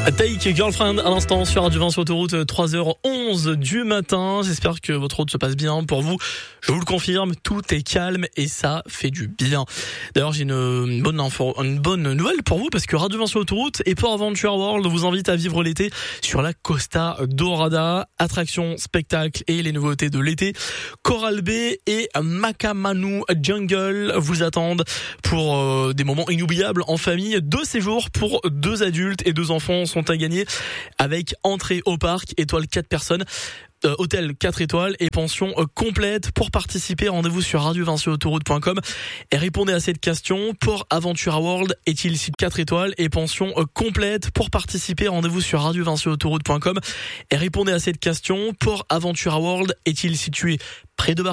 Take Girlfriend à l'instant sur Radio 20 sur Autoroute, 3h11 du matin. J'espère que votre route se passe bien pour vous. Je vous le confirme, tout est calme et ça fait du bien. D'ailleurs, j'ai une bonne nouvelle pour vous parce que Radio 20 sur Autoroute et Port Aventure World vous invite à vivre l'été sur la Costa Dorada. Attractions, spectacles et les nouveautés de l'été. Coral Bay et Makamanu Jungle vous attendent pour des moments inoubliables en famille. 2 séjours pour 2 adultes et 2 enfants sont à gagner avec entrée au parc, étoile 4 personnes. Hôtel 4 étoiles et pension complète. Pour participer, rendez-vous sur radio20autoroute.com et répondez à cette question. Port Aventura World est-il site 4 étoiles et pension complète? Pour participer, rendez-vous sur radio20autoroute.com et répondez à cette question. Port Aventura World est-il situé près de Barcelone?